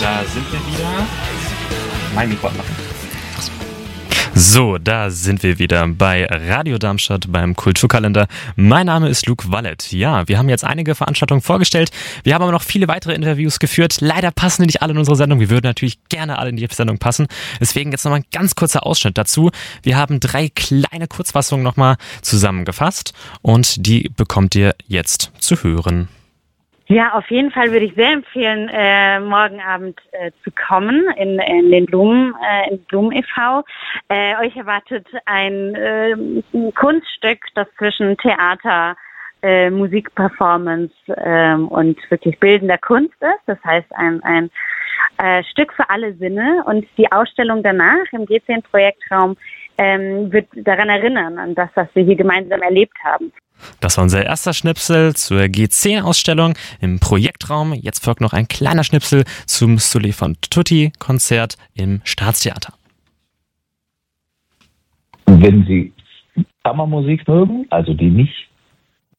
da sind wir wieder. Mein Mikro machen. So, da sind wir wieder bei Radio Darmstadt beim Kulturkalender. Mein Name ist Luke Wallet. Ja, wir haben jetzt einige Veranstaltungen vorgestellt. Wir haben aber noch viele weitere Interviews geführt. Leider passen die nicht alle in unsere Sendung. Wir würden natürlich gerne alle in die Sendung passen. Deswegen jetzt nochmal ein ganz kurzer Ausschnitt dazu. Wir haben 3 kleine Kurzfassungen nochmal zusammengefasst und die bekommt ihr jetzt zu hören. Ja, auf jeden Fall würde ich sehr empfehlen, morgen Abend zu kommen in den Blumen, in Blumen e.V. Euch erwartet ein Kunststück, das zwischen Theater, Musikperformance und wirklich bildender Kunst ist. Das heißt ein Stück für alle Sinne, und die Ausstellung danach im G10-Projektraum wird daran erinnern, an das, was wir hier gemeinsam erlebt haben. Das war unser erster Schnipsel zur G10-Ausstellung im Projektraum. Jetzt folgt noch ein kleiner Schnipsel zum Soli von Tutti-Konzert im Staatstheater. Wenn Sie Kammermusik mögen, also die nicht